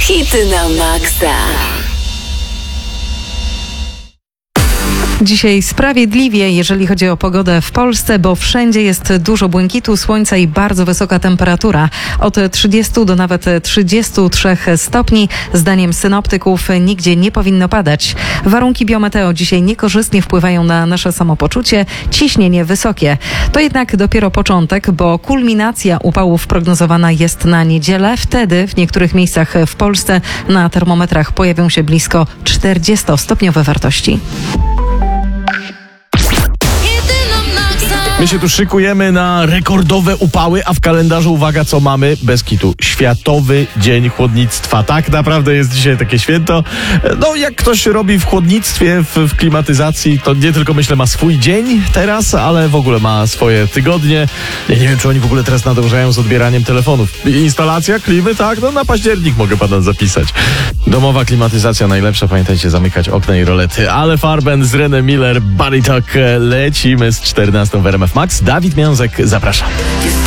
Hity na maksa. Dzisiaj sprawiedliwie, jeżeli chodzi o pogodę w Polsce, bo wszędzie jest dużo błękitu, słońca i bardzo wysoka temperatura. Od 30 do nawet 33 stopni. Zdaniem synoptyków nigdzie nie powinno padać. Warunki biometeo dzisiaj niekorzystnie wpływają na nasze samopoczucie. Ciśnienie wysokie. To jednak dopiero początek, bo kulminacja upałów prognozowana jest na niedzielę. Wtedy w niektórych miejscach w Polsce na termometrach pojawią się blisko 40-stopniowe wartości. My się tu szykujemy na rekordowe upały, a w kalendarzu, uwaga, co mamy? Bez kitu. Światowy Dzień Chłodnictwa. Tak naprawdę jest dzisiaj takie święto. No, jak ktoś robi w chłodnictwie, w klimatyzacji, to nie tylko, myślę, ma swój dzień teraz, ale w ogóle ma swoje tygodnie. Ja nie wiem, czy oni w ogóle teraz nadążają z odbieraniem telefonów. Instalacja klimy, tak? No, na październik mogę pana zapisać. Domowa klimatyzacja najlepsza. Pamiętajcie, zamykać okna i rolety. Ale Farben z René Miller, Body Talk. Lecimy z 14 w RMF Max. Dawid Miązek, zapraszam.